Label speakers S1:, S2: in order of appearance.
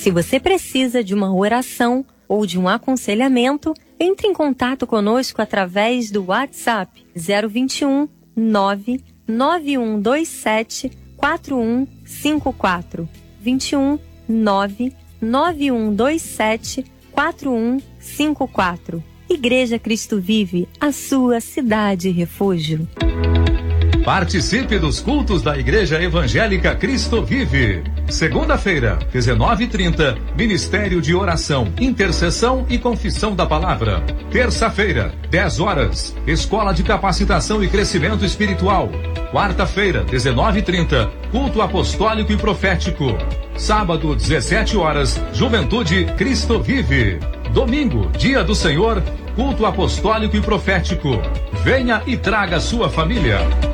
S1: Se você precisa de uma oração ou de um aconselhamento, entre em contato conosco através do WhatsApp 021 99127 4154. 21 99127 4154. Igreja Cristo Vive, a sua cidade refúgio.
S2: Participe dos cultos da Igreja Evangélica Cristo Vive. Segunda-feira, 19h30, Ministério de Oração, Intercessão e Confissão da Palavra. Terça-feira, 10 horas, Escola de Capacitação e Crescimento Espiritual. Quarta-feira, 19h30, Culto Apostólico e Profético. Sábado, 17 horas, Juventude Cristo Vive. Domingo, Dia do Senhor, Culto Apostólico e Profético. Venha e traga sua família.